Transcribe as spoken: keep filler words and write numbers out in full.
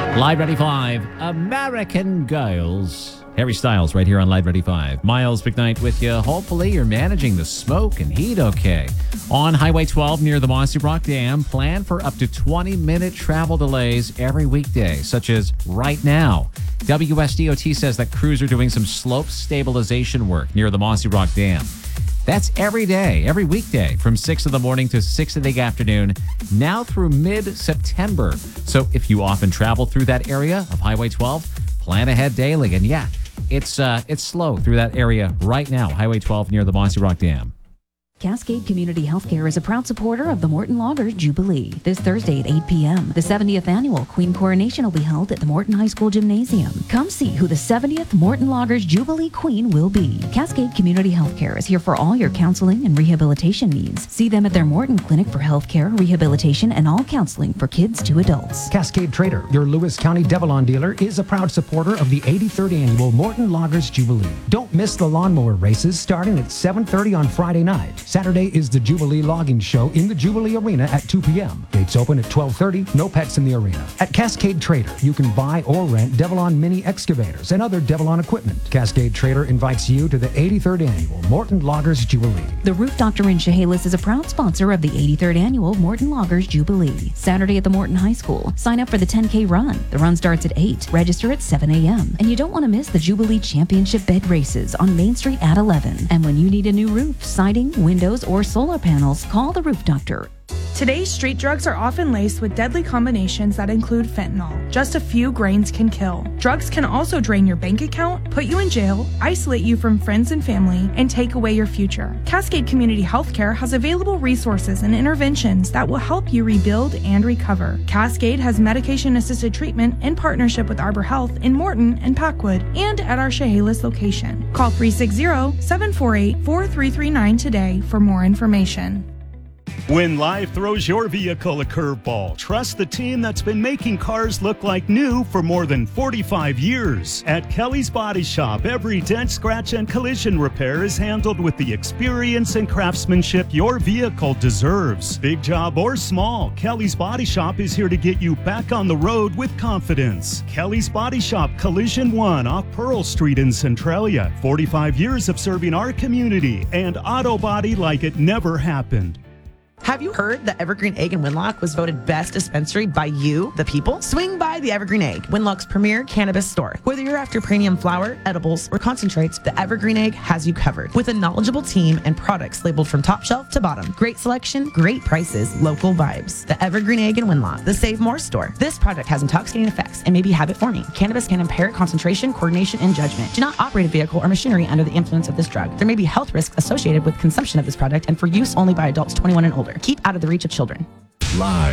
Live Ready five, American Girls. Harry Styles right here on Live Ready five. Miles McKnight with you. Hopefully you're managing the smoke and heat okay. On Highway twelve near the Mossy Rock Dam, plan for up to twenty minute travel delays every weekday, such as right now. W S D O T says that crews are doing some slope stabilization work near the Mossy Rock Dam. That's every day, every weekday from six in the morning to six in the afternoon, now through mid-September. So if you often travel through that area of Highway twelve, plan ahead daily. And yeah, it's uh, it's slow through that area right now, Highway twelve near the Mossy Rock Dam. Cascade Community Healthcare is a proud supporter of the Morton Loggers Jubilee. This Thursday at eight p.m., the seventieth annual Queen Coronation will be held at the Morton High School Gymnasium. Come see who the seventieth Morton Loggers Jubilee Queen will be. Cascade Community Healthcare is here for all your counseling and rehabilitation needs. See them at their Morton Clinic for healthcare, rehabilitation, and all counseling for kids to adults. Cascade Trader, your Lewis County Devilon dealer, is a proud supporter of the eighty-third annual Morton Loggers Jubilee. Don't miss the lawnmower races starting at seven thirty on Friday night. Saturday is the Jubilee Logging Show in the Jubilee Arena at two p.m. Gates open at twelve thirty, no pets in the arena. At Cascade Trader, you can buy or rent Devilon mini excavators and other Devilon equipment. Cascade Trader invites you to the eighty-third annual Morton Loggers Jubilee. The Roof Doctor in Chehalis is a proud sponsor of the eighty-third annual Morton Loggers Jubilee. Saturday at the Morton High School. Sign up for the ten K run. The run starts at eight. Register at seven a.m. And you don't want to miss the Jubilee Championship bed races on Main Street at eleven. And when you need a new roof, siding, windows, or solar panels, call the Roof Doctor. Today's street drugs are often laced with deadly combinations that include fentanyl. Just a few grains can kill. Drugs can also drain your bank account, put you in jail, isolate you from friends and family, and take away your future. Cascade Community Healthcare has available resources and interventions that will help you rebuild and recover. Cascade has medication-assisted treatment in partnership with Arbor Health in Morton and Packwood and at our Chehalis location. Call three six zero, seven four eight, four three three nine today for more information. When life throws your vehicle a curveball, trust the team that's been making cars look like new for more than forty-five years. At Kelly's Body Shop, every dent, scratch, and collision repair is handled with the experience and craftsmanship your vehicle deserves. Big job or small, Kelly's Body Shop is here to get you back on the road with confidence. Kelly's Body Shop, Collision one off Pearl Street in Centralia. forty-five years of serving our community and auto body like it never happened. Have you heard that Evergreen Egg in Winlock was voted best dispensary by you, the people? Swing by the Evergreen Egg, Winlock's premier cannabis store. Whether you're after premium flower, edibles, or concentrates, the Evergreen Egg has you covered. With a knowledgeable team and products labeled from top shelf to bottom. Great selection, great prices, local vibes. The Evergreen Egg in Winlock, the Save More store. This product has intoxicating effects and may be habit-forming. Cannabis can impair concentration, coordination, and judgment. Do not operate a vehicle or machinery under the influence of this drug. There may be health risks associated with consumption of this product and for use only by adults twenty-one and older. Keep out of the reach of children. Live.